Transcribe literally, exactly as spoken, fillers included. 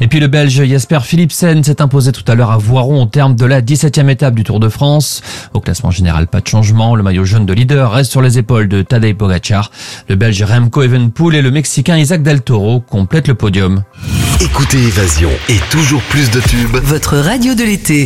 Et puis le Belge Jasper Philipsen s'est imposé tout à l'heure à Voiron au terme de la dix-septième étape du Tour de France. Au classement général, pas de changement. Le maillot jaune de leader reste sur les épaules de Tadej Pogacar. Le Belge Remco Evenepoel et le Mexicain Isaac Del Toro complètent le podium. Écoutez Évasion et toujours plus de tubes. Votre radio de l'été.